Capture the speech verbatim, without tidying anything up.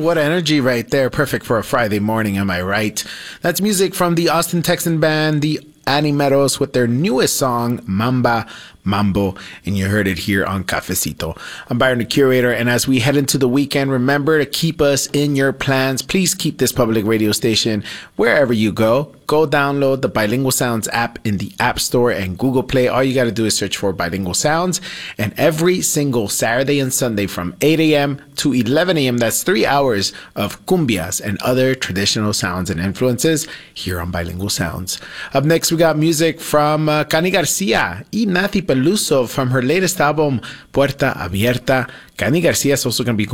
man, what energy right there. Perfect for a Friday morning, am I right? That's music from the Austin, Texan band, the Animeros, with their newest song, Mamba Mambo, and you heard it here on Cafecito. I'm Byron, the curator, and as we head into the weekend, remember to keep us in your plans. Please keep this public radio station wherever you go. Go download the Bilingual Sounds app in the App Store and Google Play. All you got to do is search for Bilingual Sounds. And every single Saturday and Sunday from eight a.m. to eleven a.m., that's three hours of cumbias and other traditional sounds and influences here on Bilingual Sounds. Up next, we got music from uh, Cani Garcia y Nathy Peluso from her latest album, Puerta Abierta. Cani Garcia is also going to be